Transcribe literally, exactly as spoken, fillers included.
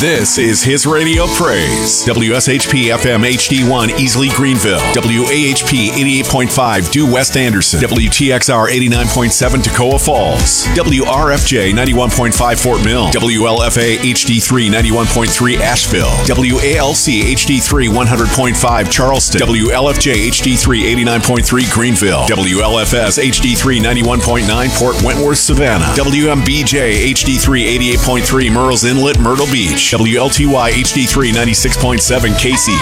This is His Radio Praise. W S H P F M H D one Easley Greenville. W A H P eighty-eight point five Due West Anderson. W T X R eighty-nine point seven Toccoa Falls. W R F J ninety-one point five Fort Mill. W L F A H D three ninety-one point three Asheville. W A L C H D three one hundred point five Charleston. W L F J H D three eighty-nine point three Greenville. W L F S H D three ninety-one point nine Port Wentworth Savannah. W M B J H D three eighty-eight point three Murrells Inlet Myrtle Beach. W L T Y H D three ninety-six point seven Casey.